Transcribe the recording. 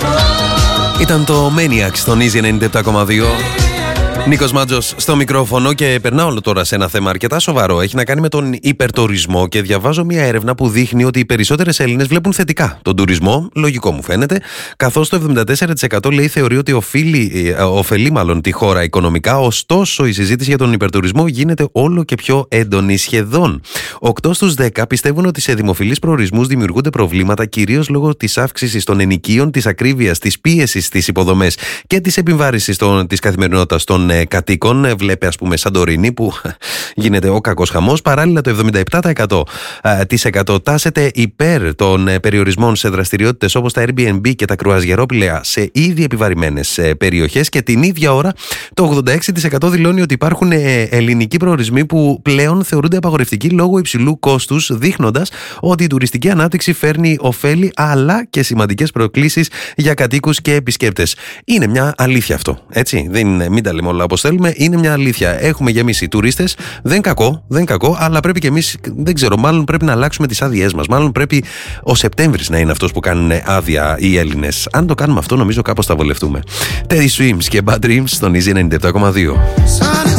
Ήταν το Maniac στον Easy 97,2. Νίκος Μάτζος στο μικρόφωνο και περνάω τώρα σε ένα θέμα αρκετά σοβαρό. Έχει να κάνει με τον υπερτουρισμό και διαβάζω μια έρευνα που δείχνει ότι οι περισσότερες Έλληνες βλέπουν θετικά τον τουρισμό. Λογικό μου φαίνεται. Καθώς το 74% λέει θεωρεί ότι ωφελεί μάλλον τη χώρα οικονομικά. Ωστόσο η συζήτηση για τον υπερτουρισμό γίνεται όλο και πιο έντονη. Σχεδόν 8 στους 10 πιστεύουν ότι σε δημοφιλείς προορισμούς δημιουργούνται προβλήματα, κυρίως λόγω της αύξησης των ενοικίων, της ακρίβειας, της πίεσης στις υποδομές και της επιβάρυνσης της καθημερινότητας των κατοίκων. Βλέπε, ας πούμε, Σαντορίνη που γίνεται ο κακός χαμός. Παράλληλα, το 77% τάσεται υπέρ των περιορισμών σε δραστηριότητες όπως τα Airbnb και τα κρουαζιερόπλαια σε ήδη επιβαρημένες περιοχές, και την ίδια ώρα το 86% δηλώνει ότι υπάρχουν ελληνικοί προορισμοί που πλέον θεωρούνται απαγορευτικοί λόγω υψηλού κόστους, δείχνοντας ότι η τουριστική ανάπτυξη φέρνει ωφέλη αλλά και σημαντικές προκλήσεις για κατοίκους και επισκέπτες. Είναι μια αλήθεια αυτό, έτσι. Μην τα λέμε όλα όπως θέλουμε, είναι μια αλήθεια. Έχουμε γεμίσει τουρίστες, δεν κακό, αλλά πρέπει και εμείς, δεν ξέρω, μάλλον πρέπει να αλλάξουμε τις άδειές μας. Μάλλον πρέπει ο Σεπτέμβρης να είναι αυτός που κάνουν άδεια οι Έλληνες. Αν το κάνουμε αυτό, νομίζω κάπως θα βολευτούμε. Teddy Swims και Bad Dreams στον Easy 97,2.